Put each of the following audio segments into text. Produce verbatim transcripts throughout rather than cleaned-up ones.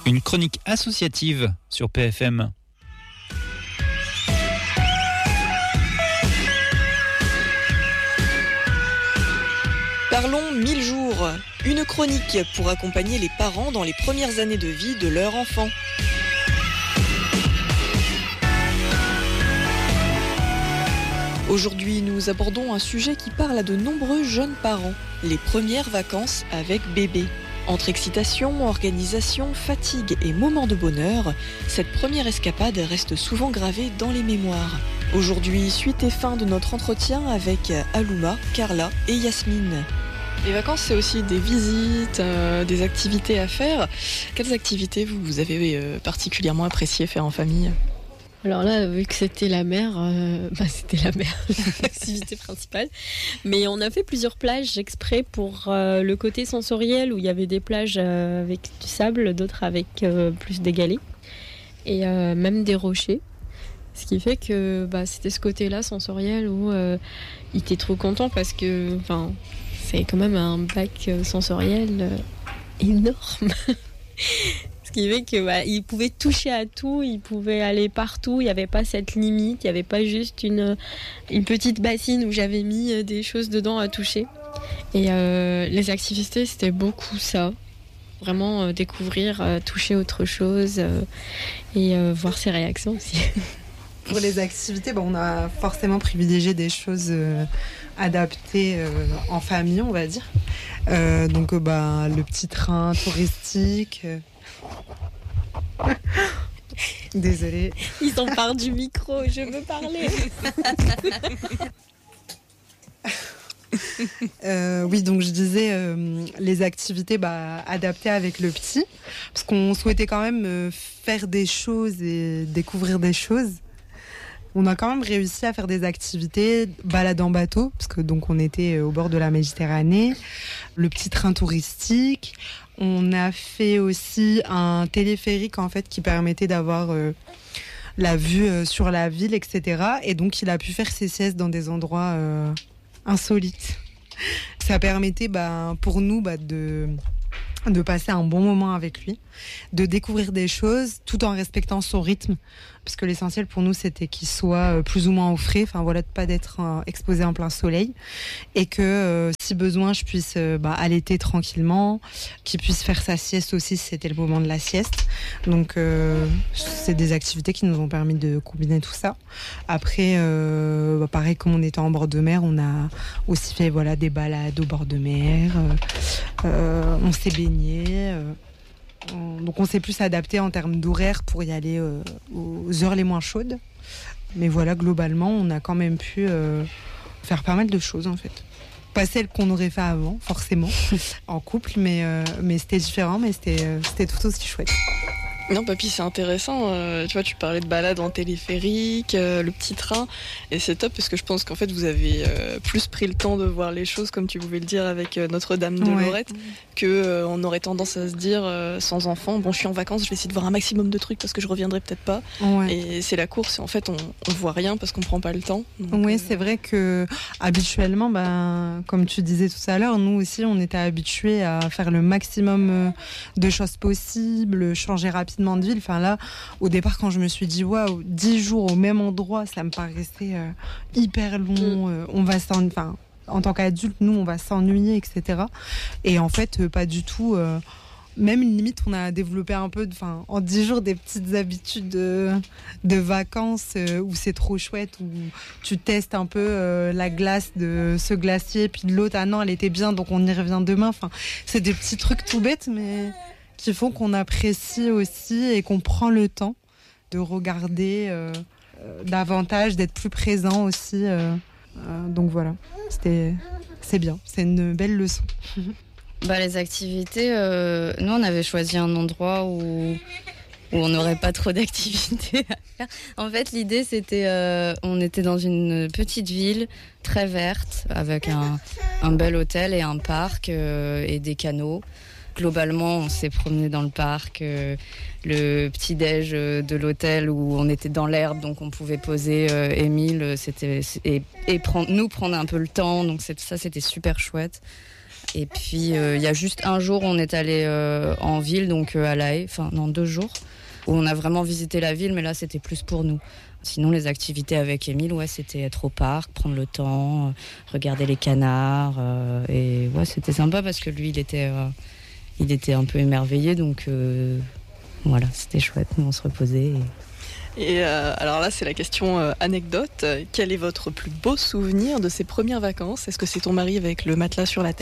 Une chronique associative sur P F M. Parlons mille jours, une chronique pour accompagner les parents dans les premières années de vie de leur enfant. Aujourd'hui, nous abordons un sujet qui parle à de nombreux jeunes parents, les premières vacances avec bébé. Entre excitation, organisation, fatigue et moments de bonheur, cette première escapade reste souvent gravée dans les mémoires. Aujourd'hui, suite et fin de notre entretien avec Alouma, Carla et Yasmine. Les vacances, c'est aussi des visites, euh, des activités à faire. Quelles activités vous, vous avez euh, particulièrement apprécié faire en famille ? Alors là, vu que c'était la mer, euh, bah c'était la mer, l'activité principale. Mais on a fait plusieurs plages exprès pour euh, le côté sensoriel, où il y avait des plages euh, avec du sable, d'autres avec euh, plus des galets, et euh, même des rochers. Ce qui fait que bah, c'était ce côté-là sensoriel où euh, il était trop content parce que c'est quand même un bac sensoriel euh, énorme. Ce qui fait que bah, il pouvait toucher à tout, il pouvait aller partout, il n'y avait pas cette limite, il n'y avait pas juste une, une petite bassine où j'avais mis des choses dedans à toucher. Et euh, les activités, c'était beaucoup ça. Vraiment euh, découvrir, euh, toucher autre chose euh, et euh, voir ses réactions aussi. Pour les activités, bah, on a forcément privilégié des choses euh, adaptées euh, en famille, on va dire. Euh, donc euh, bah, le petit train touristique... Euh... Désolée. Ils s'emparent du micro, je veux parler. euh, oui, donc je disais euh, les activités bah, adaptées avec le petit, parce qu'on souhaitait quand même euh, faire des choses et découvrir des choses. On a quand même réussi à faire des activités, balade en bateau, parce que donc on était au bord de la Méditerranée, le petit train touristique. On a fait aussi un téléphérique en fait qui permettait d'avoir euh, la vue euh, sur la ville, et cetera. Et donc il a pu faire ses siestes dans des endroits euh, insolites. Ça permettait bah, pour nous bah, de de passer un bon moment avec lui, de découvrir des choses tout en respectant son rythme, parce que l'essentiel pour nous c'était qu'il soit plus ou moins au frais, enfin voilà, de pas d'être euh, exposé en plein soleil, et que euh, si besoin je puisse euh, bah, allaiter tranquillement, qu'il puisse faire sa sieste aussi si c'était le moment de la sieste. Donc euh, c'est des activités qui nous ont permis de combiner tout ça. Après euh, bah, pareil, comme on était en bord de mer, on a aussi fait voilà des balades au bord de mer, euh, euh, on s'est baigné. Euh, donc on s'est plus adapté en termes d'horaire pour y aller euh, aux heures les moins chaudes. Mais voilà, globalement, on a quand même pu euh, faire pas mal de choses en fait. Pas celles qu'on aurait fait avant, forcément, en couple, mais, euh, mais c'était différent, mais c'était, euh, c'était tout aussi chouette. Non, papy, c'est intéressant. Euh, tu vois, tu parlais de balade en téléphérique, euh, le petit train, et c'est top parce que je pense qu'en fait, vous avez euh, plus pris le temps de voir les choses, comme tu pouvais le dire avec euh, Notre-Dame de ouais. Lorette, que euh, on aurait tendance à se dire euh, sans enfant, bon, je suis en vacances, je vais essayer de voir un maximum de trucs parce que je reviendrai peut-être pas. Ouais. Et c'est la course, et en fait, on, on voit rien parce qu'on prend pas le temps. Oui, euh... c'est vrai que habituellement, ben, comme tu disais tout à l'heure, nous aussi, on était habitués à faire le maximum de choses possibles, changer rapidement de ville. Enfin là, au départ, quand je me suis dit waouh, dix jours au même endroit, ça me paraissait euh, hyper long. Euh, on va s'en, enfin, en tant qu'adulte, nous, on va s'ennuyer, et cetera. Et en fait, euh, pas du tout. Euh, même une limite, on a développé un peu, enfin, en dix jours, des petites habitudes de, de vacances euh, où c'est trop chouette, où tu testes un peu euh, la glace de ce glacier, puis de l'autre, ah non, elle était bien, donc on y revient demain. Enfin, c'est des petits trucs tout bêtes, mais qui font qu'on apprécie aussi et qu'on prend le temps de regarder euh, euh, davantage, d'être plus présent aussi. Euh, euh, donc voilà, c'était, c'est bien, c'est une belle leçon. Bah, les activités, euh, nous on avait choisi un endroit où, où on n'aurait pas trop d'activités à faire. En fait, l'idée c'était, euh, on était dans une petite ville très verte avec un, un bel hôtel et un parc euh, et des canaux. Globalement, on s'est promené dans le parc, euh, le petit-déj de l'hôtel où on était dans l'herbe, donc on pouvait poser euh, Émile c'était, et, et prendre, nous prendre un peu le temps, donc c'est, ça c'était super chouette. Et puis il euh, y a juste un jour, on est allé euh, en ville, donc euh, à La Haye, enfin non, deux jours, où on a vraiment visité la ville, mais là c'était plus pour nous. Sinon les activités avec Émile, ouais, c'était être au parc, prendre le temps, euh, regarder les canards, euh, et ouais, c'était sympa parce que lui il était, euh, il était un peu émerveillé, donc euh, voilà, c'était chouette, nous on se reposait. Et... Et euh, alors là, c'est la question euh, anecdote. Quel est votre plus beau souvenir de ces premières vacances ? Est-ce que c'est ton mari avec le matelas sur la tête ?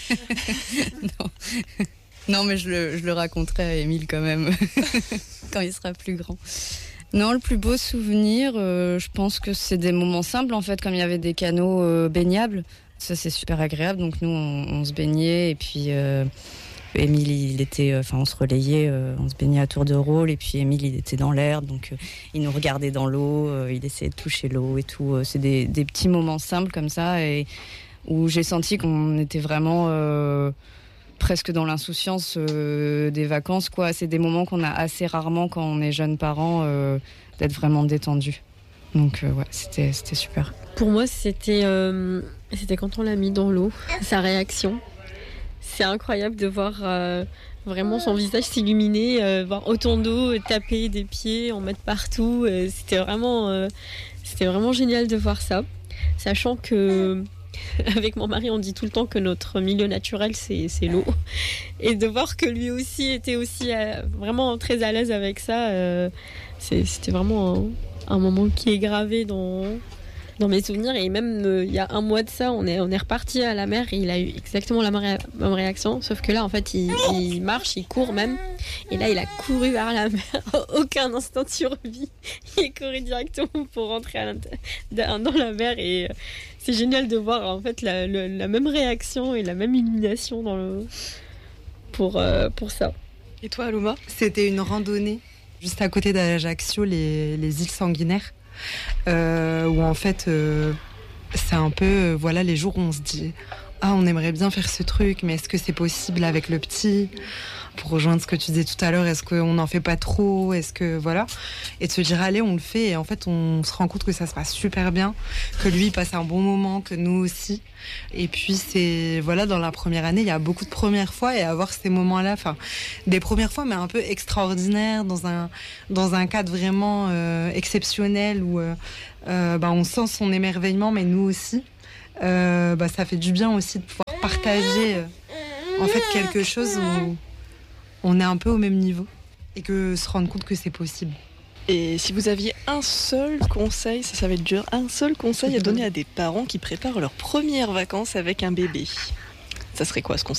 Non. Non, mais je le, je le raconterai à Émile quand même, quand il sera plus grand. Non, le plus beau souvenir, euh, je pense que c'est des moments simples, en fait, comme il y avait des canaux euh, baignables. Ça, c'est super agréable. Donc nous, on, on se baignait et puis... Euh, Émile, il était, enfin, on se relayait, euh, on se baignait à tour de rôle, et puis Émile, il était dans l'air, donc euh, il nous regardait dans l'eau, euh, il essayait de toucher l'eau et tout. Euh, c'est des, des petits moments simples comme ça, et où j'ai senti qu'on était vraiment euh, presque dans l'insouciance euh, des vacances, quoi. C'est des moments qu'on a assez rarement quand on est jeunes parents, euh, d'être vraiment détendu. Donc euh, ouais, c'était, c'était super. Pour moi, c'était, euh, c'était quand on l'a mis dans l'eau, sa réaction. C'est incroyable de voir euh, vraiment son visage s'illuminer, euh, voir autant d'eau, taper des pieds, en mettre partout. Euh, c'était vraiment, euh, c'était vraiment génial de voir ça. Sachant que, avec mon mari, on dit tout le temps que notre milieu naturel, c'est, c'est l'eau. Et de voir que lui aussi était aussi euh, vraiment très à l'aise avec ça, euh, c'est, c'était vraiment un, un moment qui est gravé dans... dans mes souvenirs. Et même euh, il y a un mois de ça, on est, on est reparti à la mer et il a eu exactement la même réaction, sauf que là en fait il, il marche, il court même, et là il a couru vers la mer. Aucun instant de survie, il est couru directement pour rentrer à dans la mer, et euh, c'est génial de voir en fait la, la, la même réaction et la même illumination dans le... pour, euh, pour ça. Et toi, Alouma ? C'était une randonnée juste à côté d'Ajaccio, les, les îles Sanguinaires. Euh, où en fait euh, c'est un peu euh, voilà, les jours où on se dit ah, on aimerait bien faire ce truc, mais est-ce que c'est possible avec le petit ? Pour rejoindre ce que tu disais tout à l'heure, est-ce qu'on n'en fait pas trop ? Est-ce que voilà ? Et de se dire allez, on le fait, et en fait on se rend compte que ça se passe super bien, que lui il passe un bon moment, que nous aussi. Et puis c'est voilà, dans la première année il y a beaucoup de premières fois, et avoir ces moments-là, enfin des premières fois mais un peu extraordinaires, dans un dans un cadre vraiment euh, exceptionnel où euh, euh, bah, on sent son émerveillement, mais nous aussi. Euh, bah, ça fait du bien aussi de pouvoir partager euh, en fait quelque chose où on est un peu au même niveau, et que se rendre compte que c'est possible. Et si vous aviez un seul conseil, ça, ça va être dur, un seul conseil à donner à des parents qui préparent leurs premières vacances avec un bébé, ça serait quoi ce conseil ?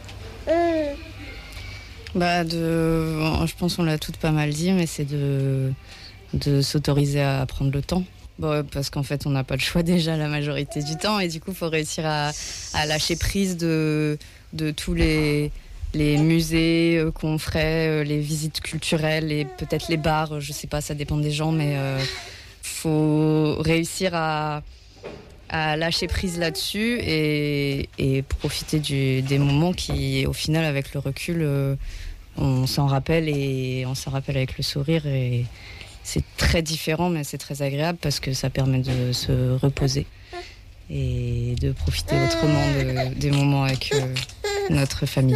Bah de, je pense qu'on l'a toutes pas mal dit, mais c'est de, de s'autoriser à prendre le temps. Bon, parce qu'en fait, on n'a pas le choix déjà la majorité du temps, et du coup, il faut réussir à, à lâcher prise de, de tous les... les musées qu'on ferait, les visites culturelles, et peut-être les bars, je sais pas, ça dépend des gens, mais euh, faut réussir à, à lâcher prise là-dessus, et, et profiter du, des moments qui, au final, avec le recul, euh, on s'en rappelle, et on s'en rappelle avec le sourire, et c'est très différent, mais c'est très agréable parce que ça permet de se reposer et de profiter autrement de, des moments avec euh, notre famille.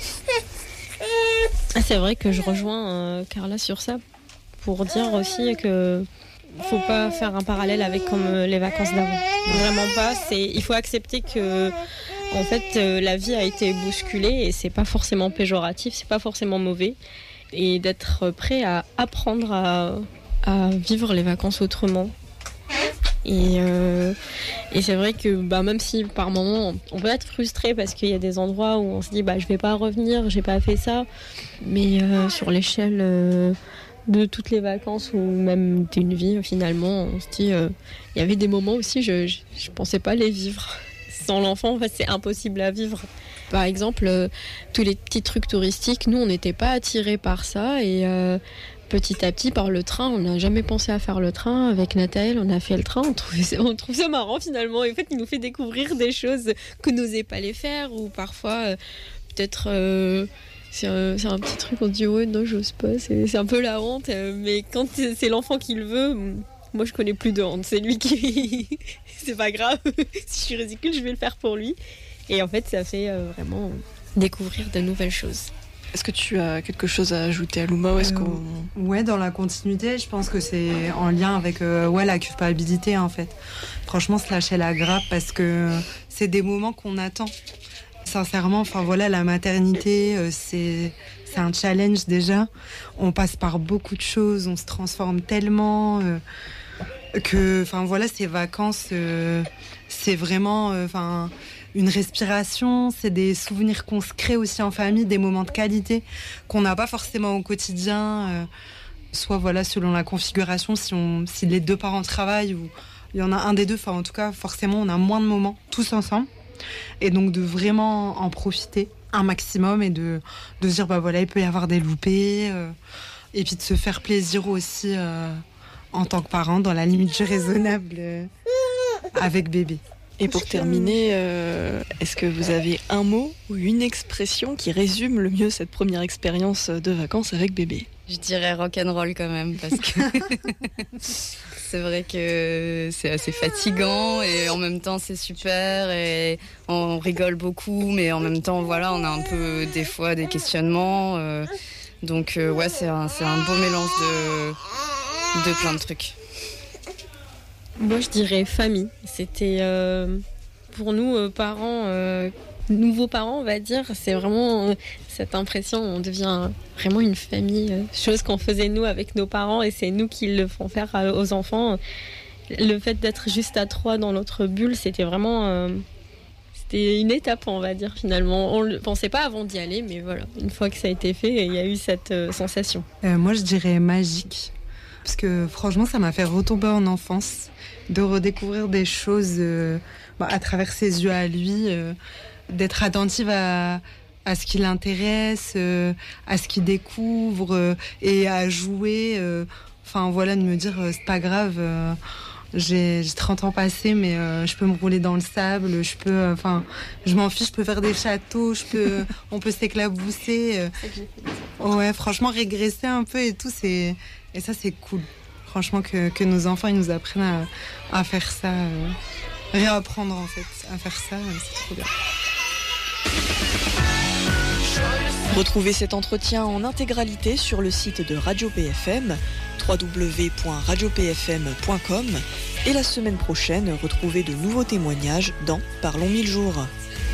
C'est vrai que je rejoins euh, Carla sur ça, pour dire aussi que faut pas faire un parallèle avec comme euh, les vacances d'avant. Vraiment pas. C'est, il faut accepter que en fait euh, la vie a été bousculée, et c'est pas forcément péjoratif, c'est pas forcément mauvais, et d'être prêt à apprendre à, à vivre les vacances autrement. Et, euh, et c'est vrai que bah, même si par moments on peut être frustré parce qu'il y a des endroits où on se dit bah, je vais pas revenir, j'ai pas fait ça, mais euh, sur l'échelle euh, de toutes les vacances ou même d'une vie, finalement on se dit euh, il y avait des moments aussi je, je, je pensais pas les vivre. Sans l'enfant, en fait, c'est impossible à vivre. Par exemple, euh, tous les petits trucs touristiques, nous on n'était pas attirés par ça, et euh, petit à petit, par le train, on n'a jamais pensé à faire le train. Avec Nathalie, on a fait le train, on trouve ça, on trouve ça marrant finalement. Et en fait, il nous fait découvrir des choses que n'osait pas les faire, ou parfois, euh, peut-être, euh, c'est, un, c'est un petit truc, on dit ouais, non, j'ose pas, c'est, c'est un peu la honte. Euh, mais quand c'est l'enfant qui le veut, moi je connais plus de honte, c'est lui qui. C'est pas grave, si je suis ridicule, je vais le faire pour lui. Et en fait, ça fait euh, vraiment découvrir de nouvelles choses. Est-ce que tu as quelque chose à ajouter, Alouma, ou est-ce Euh, qu'on... Ouais, dans la continuité, je pense que c'est en lien avec euh, ouais, la culpabilité en fait. Franchement, se lâcher la grappe parce que c'est des moments qu'on attend. Sincèrement, enfin voilà, la maternité, euh, c'est, c'est un challenge déjà. On passe par beaucoup de choses, on se transforme tellement euh, que, enfin voilà, ces vacances, euh, c'est vraiment, enfin. Euh, une respiration, c'est des souvenirs qu'on se crée aussi en famille, des moments de qualité qu'on n'a pas forcément au quotidien, euh, soit voilà selon la configuration, si, on, si les deux parents travaillent ou il y en a un des deux, enfin en tout cas forcément on a moins de moments tous ensemble et donc de vraiment en profiter un maximum et de, de se dire bah voilà il peut y avoir des loupés euh, et puis de se faire plaisir aussi euh, en tant que parent dans la limite du raisonnable euh, avec bébé. Et pour terminer, euh, est-ce que vous avez un mot ou une expression qui résume le mieux cette première expérience de vacances avec bébé ? Je dirais rock'n'roll quand même, parce que c'est vrai que c'est assez fatigant et en même temps c'est super et on rigole beaucoup, mais en même temps voilà, on a un peu des fois des questionnements. Euh, donc euh, ouais, c'est un, c'est un beau mélange de, de plein de trucs. Moi, je dirais famille. C'était euh, pour nous, euh, parents, euh, nouveaux parents, on va dire, c'est vraiment euh, cette impression, on devient vraiment une famille, euh, chose qu'on faisait nous avec nos parents et c'est nous qui le font faire euh, aux enfants. Le fait d'être juste à trois dans notre bulle, c'était vraiment... Euh, c'était une étape, on va dire, finalement. On ne pensait pas avant d'y aller, mais voilà, une fois que ça a été fait, il y a eu cette euh, sensation. Euh, moi, je dirais magique. Parce que franchement, ça m'a fait retomber en enfance, de redécouvrir des choses euh, bah, à travers ses yeux à lui, euh, d'être attentive à, à ce qui l'intéresse, euh, à ce qu'il découvre euh, et à jouer. Euh, enfin voilà, de me dire, euh, c'est pas grave, euh, j'ai, j'ai trente ans passés, mais euh, je peux me rouler dans le sable, je peux, enfin, euh, je m'en fiche, je peux faire des châteaux, je peux, on peut s'éclabousser. Euh, ouais, franchement, régresser un peu et tout, c'est... Et ça, c'est cool. Franchement, que, que nos enfants ils nous apprennent à, à faire ça. Euh, réapprendre, en fait, à faire ça. C'est trop bien. Retrouvez cet entretien en intégralité sur le site de Radio P F M, w w w point radio p f m point com. Et la semaine prochaine, retrouvez de nouveaux témoignages dans Parlons mille jours.